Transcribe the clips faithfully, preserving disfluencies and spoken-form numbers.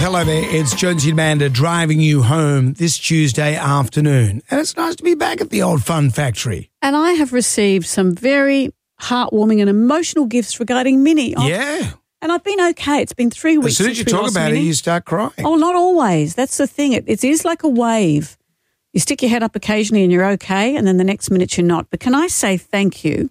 Hello there, it's Jonesy and Amanda driving you home this Tuesday afternoon. And it's nice to be back at the old Fun Factory. And I have received some very heartwarming and emotional gifts regarding Minnie. I've, Yeah. And I've been okay. It's been three weeks As soon as since you we talk lost about Minnie. it, you start crying. Oh, not always. That's the thing. It, it is like a wave. You stick your head up occasionally and you're okay, and then the next minute you're not. But can I say thank you?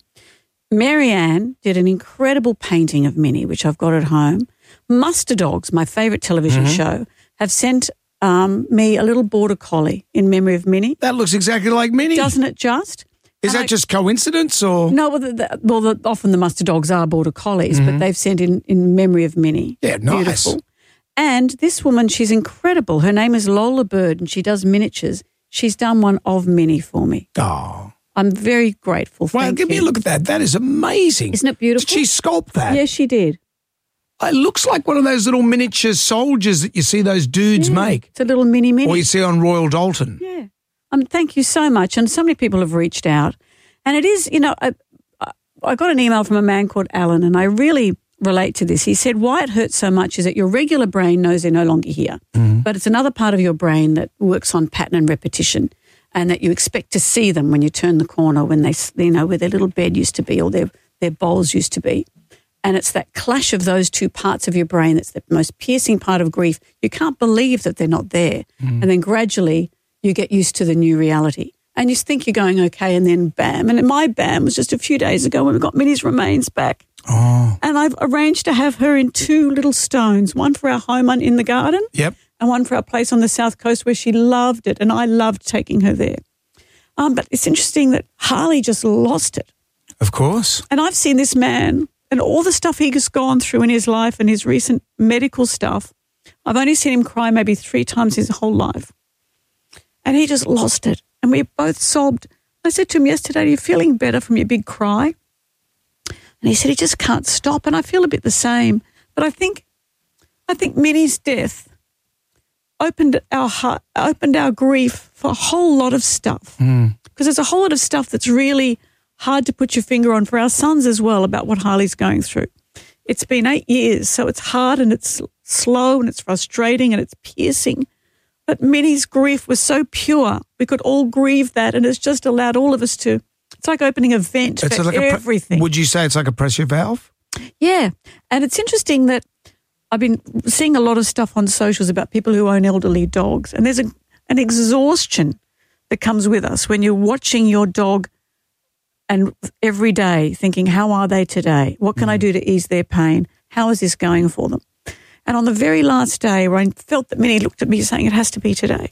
Marianne did an incredible painting of Minnie, which I've got at home. Muster Dogs, my favourite television Mm-hmm. show, have sent um, me a little border collie in memory of Minnie. That looks exactly like Minnie. Doesn't it just? Is And that I- just coincidence or? No, well, the, the, well the, often the Muster Dogs are border collies, but they've sent in, in memory of Minnie. Yeah, nice. Beautiful. And this woman, she's incredible. Her name is Lola Bird, and she does miniatures. She's done one of Minnie for me. Oh. I'm very grateful. Well, Thank give you. me a look at that. That is amazing. Isn't it beautiful? Did she sculpt that? Yes, she did. It looks like one of those little miniature soldiers that you see those dudes Yeah. make. It's a little mini Minnie. Or you see on Royal Dalton. Yeah. Um, thank you so much. And so many people have reached out. And it is, you know, I, I got an email from a man called Alan, and I really relate to this. He said, why it hurts so much is that your regular brain knows they're no longer here, Mm-hmm. but it's another part of your brain that works on pattern and repetition, and that you expect to see them when you turn the corner, when they, you know, where their little bed used to be or their, their bowls used to be. And it's that clash of those two parts of your brain that's the most piercing part of grief. You can't believe that they're not there. Mm. And then gradually you get used to the new reality. And you think you're going okay, and then bam. And my bam was just a few days ago when we got Minnie's remains back. Oh. And I've arranged to have her in two little stones, one for our home on- in the garden Yep. and one for our place on the south coast where she loved it, and I loved taking her there. Um, but it's interesting that Harley just lost it. Of course. And I've seen this man and all the stuff he's gone through in his life and his recent medical stuff. I've only seen him cry maybe three times his whole life. And he just lost it. And we both sobbed. I said to him yesterday, are you feeling better from your big cry? And he said he just can't stop. And I feel a bit the same. But I think I think Minnie's death opened our heart, opened our grief for a whole lot of stuff. Because there's a whole lot of stuff that's really hard to put your finger on for our sons as well about what Harley's going through. It's been eight years, so it's hard and it's slow and it's frustrating and it's piercing. But Minnie's grief was so pure. We could all grieve that, and it's just allowed all of us to, it's like opening a vent It's for like a pre- everything. would you say it's like a pressure valve? Yeah. And it's interesting that I've been seeing a lot of stuff on socials about people who own elderly dogs, and there's a, an exhaustion that comes with us when you're watching your dog and every day thinking, how are they today? What can I do to ease their pain? How is this going for them? And on the very last day where I felt that Minnie looked at me saying it has to be today,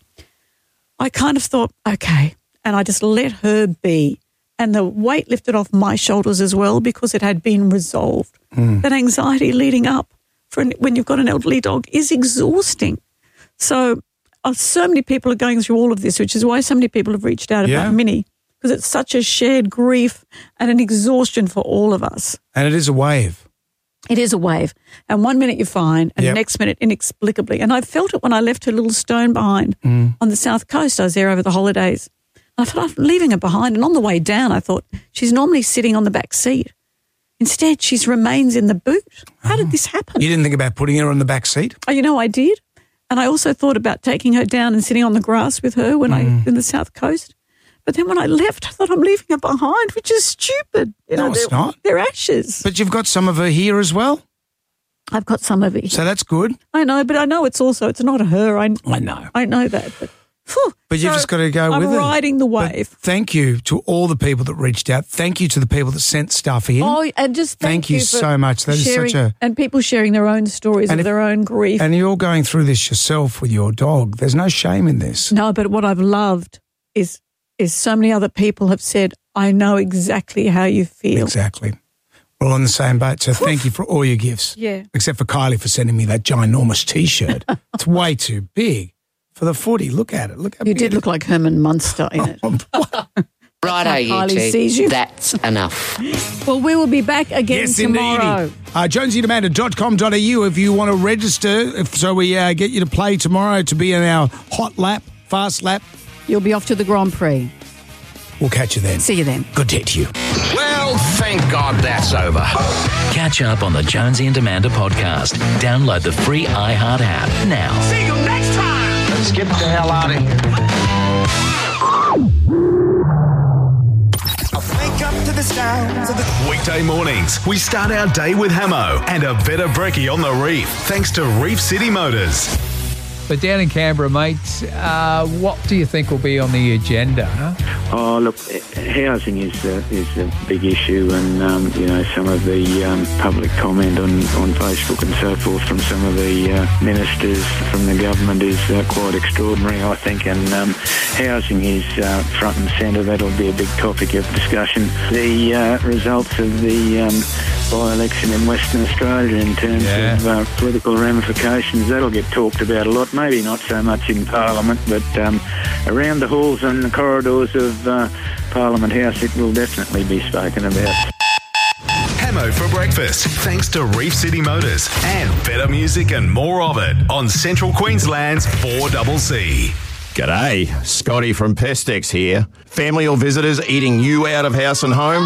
I kind of thought, okay, and I just let her be. And the weight lifted off my shoulders as well because it had been resolved. That anxiety leading up for an, when you've got an elderly dog is exhausting. So uh, so many people are going through all of this, which is why so many people have reached out Yeah. about Minnie, because it's such a shared grief and an exhaustion for all of us. And it is a wave. It is a wave. And one minute you're fine and Yep. the next minute inexplicably. And I felt it when I left her little stone behind Mm. on the south coast. I was there over the holidays. And I thought, I'm leaving her behind. And on the way down, I thought, she's normally sitting on the back seat. Instead, she remains in the boot. How did this happen? You didn't think about putting her on the back seat? Oh, you know, I did. And I also thought about taking her down and sitting on the grass with her when I in the south coast. But then when I left, I thought I'm leaving her behind, which is stupid. You No, know, it's they're, not. They're ashes. But you've got some of her here as well? I've got some of it. So that's good. I know, but I know it's also, it's not her. I, I know. I know that. But, phew. But you've So just got to go I'm with it. riding the But wave. thank you to all the people that reached out. Thank you to the people that sent stuff in. Oh, and just thank, Thank you for so much. That is sharing, such a- and people sharing their own stories And of if- their own grief. And you're going through this yourself with your dog. There's no shame in this. No, but what I've loved is is so many other people have said, I know exactly how you feel. Exactly. We're all on the same boat. So thank you for all your gifts. Yeah. Except for Kylie for sending me that ginormous T-shirt. It's way too big for the footy. Look at it. Look how You big did it look like Herman Munster in it. Righto, you Kylie two. sees you. That's enough. Well, we will be back again Yes, tomorrow. indeed. Uh, jonesy and amanda dot com dot a u if you want to register, if, so we uh, get you to play tomorrow to be in our hot lap, fast lap. You'll be off to the Grand Prix. We'll catch you then. See you then. Good day to you. Well, thank God that's over. Catch up on the Jonesy and Amanda podcast. Download the free iHeart app now. See you next time. Let's get the hell out of here. Wake up to the sounds of the Weekday mornings, we start our day with Hamo and a better brekkie on the reef, thanks to Reef City Motors. But down in Canberra, mate, uh, what do you think will be on the agenda? Huh? Oh, look, housing is a, is a big issue, and, um, you know, some of the um, public comment on, on Facebook and so forth from some of the uh, ministers from the government is uh, quite extraordinary, I think, and um, housing is uh, front and centre. That'll be a big topic of discussion. The uh, results of the um, by-election in Western Australia in terms yeah. of uh, political ramifications, that'll get talked about a lot, maybe not so much in Parliament, but um, around the halls and the corridors of uh, Parliament House, it will definitely be spoken about. Hamo for breakfast, thanks to Reef City Motors and better music and more of it on Central Queensland's four C C. G'day, Scotty from Pestex here. Family or visitors eating you out of house and home?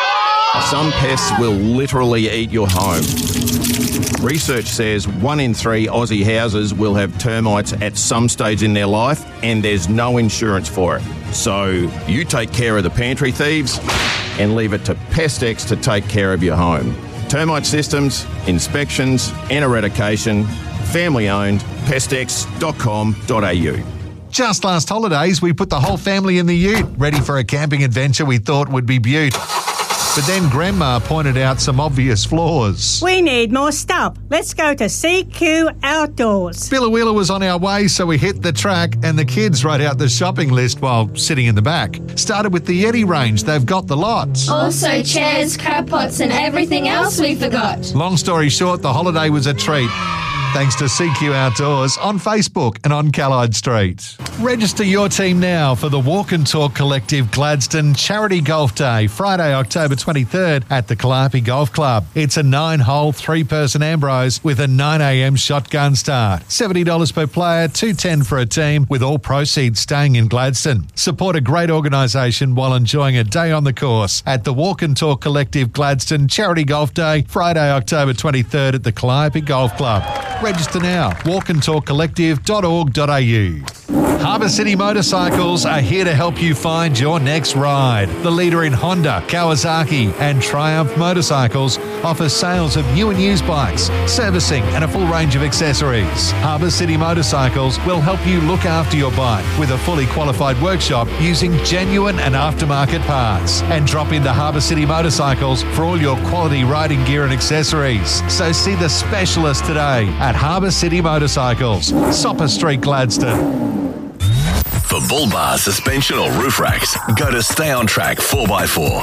Some pests will literally eat your home. Research says one in three Aussie houses will have termites at some stage in their life, and there's no insurance for it. So you take care of the pantry thieves and leave it to Pestex to take care of your home. Termite systems, inspections and eradication, family owned, pestex dot com dot a u. Just last holidays, we put the whole family in the ute, ready for a camping adventure we thought would be beaut. But then Grandma pointed out some obvious flaws. We need more stuff. Let's go to C Q Outdoors. Billawheeler was on our way, so we hit the track, and the kids wrote out the shopping list while sitting in the back. Started with the Yeti range. They've got the lots. Also chairs, crab pots and everything else we forgot. Long story short, the holiday was a treat. Thanks to C Q Outdoors on Facebook and on Callide Street. Register your team now for the Walk and Talk Collective Gladstone Charity Golf Day, Friday, October twenty-third at the Calliope Golf Club. It's a nine-hole, three-person Ambrose with a nine a m shotgun start. seventy dollars per player, two hundred ten dollars for a team, with all proceeds staying in Gladstone. Support a great organisation while enjoying a day on the course at the Walk and Talk Collective Gladstone Charity Golf Day, Friday, October twenty-third at the Calliope Golf Club. Register now. walk and talk collective dot org dot a u. Harbour City Motorcycles are here to help you find your next ride. The leader in Honda, Kawasaki and Triumph motorcycles offers sales of new and used bikes, servicing and a full range of accessories. Harbour City Motorcycles will help you look after your bike with a fully qualified workshop using genuine and aftermarket parts. And drop into Harbour City Motorcycles for all your quality riding gear and accessories. So see the specialist today at Harbour City Motorcycles, Sopper Street, Gladstone. For bull bar, suspension or roof racks, go to Stay On Track four by four.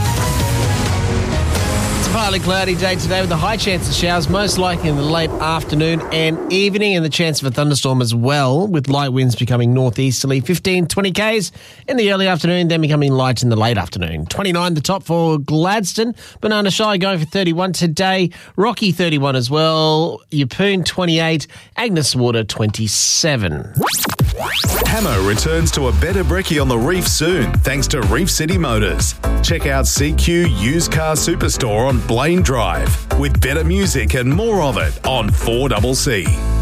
It's a partly cloudy day today with a high chance of showers, most likely in the late afternoon and evening, and the chance of a thunderstorm as well, with light winds becoming northeasterly, fifteen, twenty kays in the early afternoon, then becoming light in the late afternoon. twenty-nine the top for Gladstone. Banana Shy going for thirty-one today. Rocky thirty-one as well. Yeppoon twenty-eight. Agnes Water twenty-seven. Hamo returns to a better brekkie on the reef soon, thanks to Reef City Motors. Check out C Q Used Car Superstore on Blaine Drive, with better music and more of it on four C C.